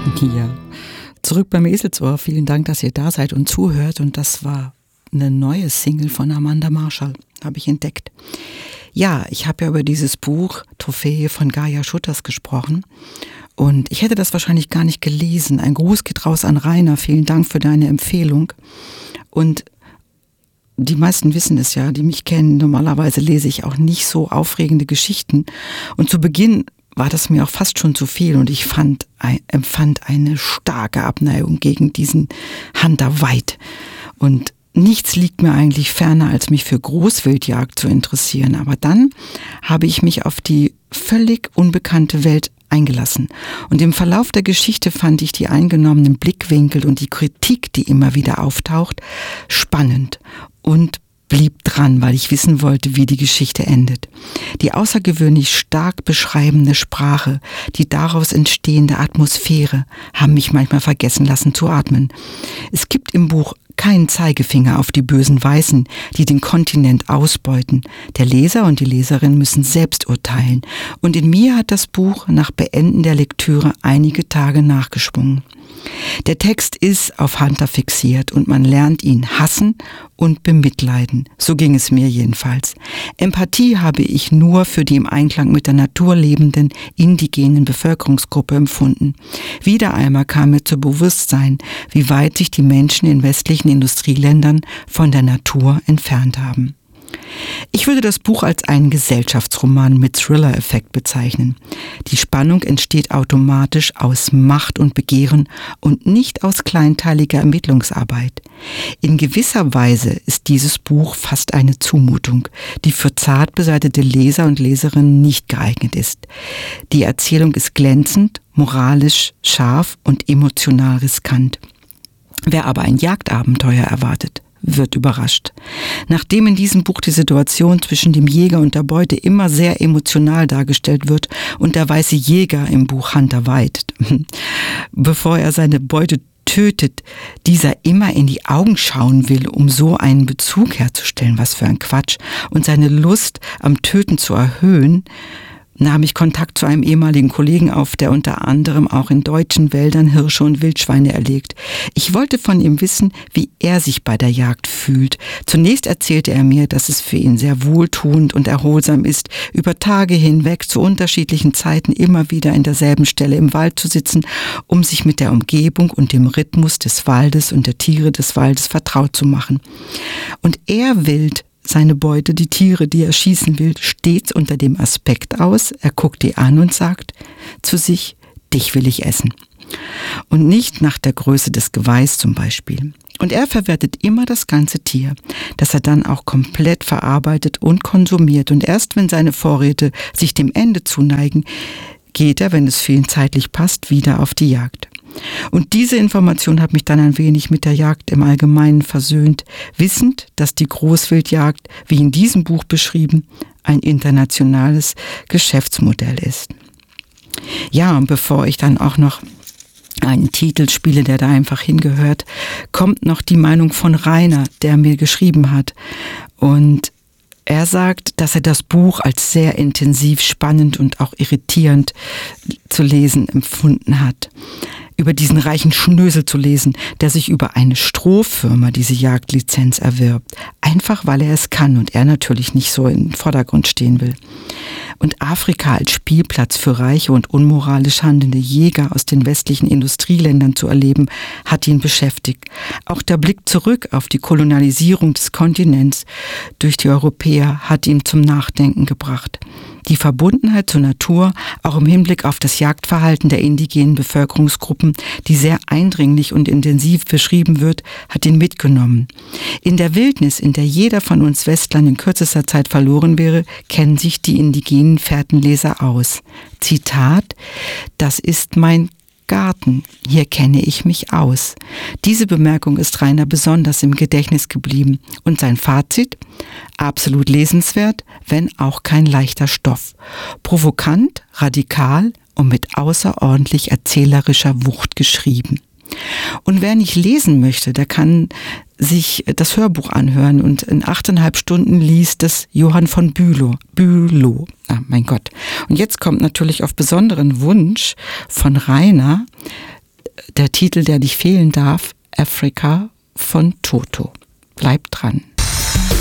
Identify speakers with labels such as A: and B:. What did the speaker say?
A: Ja, zurück beim Eselsohr. Vielen Dank, dass ihr da seid und zuhört. Und das war eine neue Single von Amanda Marshall, habe ich entdeckt. Ja, ich habe ja über dieses Buch Trophäe von Gaia Schutters gesprochen. Und ich hätte das wahrscheinlich gar nicht gelesen. Ein Gruß geht raus an Rainer. Vielen Dank für deine Empfehlung. Und die meisten wissen es ja, die mich kennen. Normalerweise lese ich auch nicht so aufregende Geschichten. Und zu Beginn war das mir auch fast schon zu viel und ich empfand eine starke Abneigung gegen diesen Hunter White. Und nichts liegt mir eigentlich ferner, als mich für Großwildjagd zu interessieren. Aber dann habe ich mich auf die völlig unbekannte Welt eingelassen. Und im Verlauf der Geschichte fand ich die eingenommenen Blickwinkel und die Kritik, die immer wieder auftaucht, spannend und blieb dran, weil ich wissen wollte, wie die Geschichte endet. Die außergewöhnlich stark beschreibende Sprache, die daraus entstehende Atmosphäre haben mich manchmal vergessen lassen zu atmen. Es gibt im Buch keinen Zeigefinger auf die bösen Weißen, die den Kontinent ausbeuten. Der Leser und die Leserin müssen selbst urteilen. Und in mir hat das Buch nach Beenden der Lektüre einige Tage nachgeschwungen. Der Text ist auf Hunter fixiert und man lernt ihn hassen und bemitleiden. So ging es mir jedenfalls. Empathie habe ich nur für die im Einklang mit der Natur lebenden indigenen Bevölkerungsgruppe empfunden. Wieder einmal kam mir zu Bewusstsein, wie weit sich die Menschen in westlichen Industrieländern von der Natur entfernt haben. Ich würde das Buch als einen Gesellschaftsroman mit Thriller-Effekt bezeichnen. Die Spannung entsteht automatisch aus Macht und Begehren und nicht aus kleinteiliger Ermittlungsarbeit. In gewisser Weise ist dieses Buch fast eine Zumutung, die für zart beseitete Leser und Leserinnen nicht geeignet ist. Die Erzählung ist glänzend, moralisch scharf und emotional riskant. Wer aber ein Jagdabenteuer erwartet, wird überrascht. Nachdem in diesem Buch die Situation zwischen dem Jäger und der Beute immer sehr emotional dargestellt wird und der weiße Jäger im Buch Hunter White, bevor er seine Beute tötet, dieser immer in die Augen schauen will, um so einen Bezug herzustellen, was für ein Quatsch, und seine Lust am Töten zu erhöhen, nahm ich Kontakt zu einem ehemaligen Kollegen auf, der unter anderem auch in deutschen Wäldern Hirsche und Wildschweine erlegt. Ich wollte von ihm wissen, wie er sich bei der Jagd fühlt. Zunächst erzählte er mir, dass es für ihn sehr wohltuend und erholsam ist, über Tage hinweg zu unterschiedlichen Zeiten immer wieder in derselben Stelle im Wald zu sitzen, um sich mit der Umgebung und dem Rhythmus des Waldes und der Tiere des Waldes vertraut zu machen. Und er wählt seine Beute, die Tiere, die er schießen will, stets unter dem Aspekt aus. Er guckt die an und sagt zu sich, dich will ich essen. Und nicht nach der Größe des Geweihs zum Beispiel. Und er verwertet immer das ganze Tier, das er dann auch komplett verarbeitet und konsumiert. Und erst wenn seine Vorräte sich dem Ende zuneigen, geht er, wenn es für ihn zeitlich passt, wieder auf die Jagd. Und diese Information hat mich dann ein wenig mit der Jagd im Allgemeinen versöhnt, wissend, dass die Großwildjagd, wie in diesem Buch beschrieben, ein internationales Geschäftsmodell ist. Ja, und bevor ich dann auch noch einen Titel spiele, der da einfach hingehört, kommt noch die Meinung von Rainer, der mir geschrieben hat. Und er sagt, dass er das Buch als sehr intensiv, spannend und auch irritierend zu lesen empfunden hat. Über diesen reichen Schnösel zu lesen, der sich über eine Strohfirma diese Jagdlizenz erwirbt. Einfach weil er es kann und er natürlich nicht so im Vordergrund stehen will. Und Afrika als Spielplatz für reiche und unmoralisch handelnde Jäger aus den westlichen Industrieländern zu erleben, hat ihn beschäftigt. Auch der Blick zurück auf die Kolonialisierung des Kontinents durch die Europäer hat ihn zum Nachdenken gebracht. Die Verbundenheit zur Natur, auch im Hinblick auf das Jagdverhalten der indigenen Bevölkerungsgruppen, die sehr eindringlich und intensiv beschrieben wird, hat ihn mitgenommen. In der Wildnis, in der jeder von uns Westlern in kürzester Zeit verloren wäre, kennen sich die indigenen Fährtenleser aus. Zitat: Das ist mein Garten, hier kenne ich mich aus. Diese Bemerkung ist Rainer besonders im Gedächtnis geblieben. Und sein Fazit? Absolut lesenswert, wenn auch kein leichter Stoff. Provokant, radikal und mit außerordentlich erzählerischer Wucht geschrieben. Und wer nicht lesen möchte, der kann sich das Hörbuch anhören und in 8,5 Stunden liest es Johann von Bülow. Ah, mein Gott. Und jetzt kommt natürlich auf besonderen Wunsch von Rainer der Titel, der nicht fehlen darf, Africa von Toto. Bleibt dran.